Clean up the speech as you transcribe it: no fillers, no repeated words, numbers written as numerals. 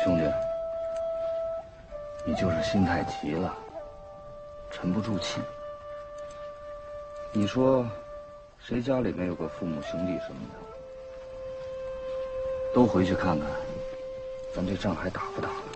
兄弟，你就是心太急了，沉不住气。你说，谁家里没有个父母兄弟什么的？都回去看看，咱这仗还打不打了？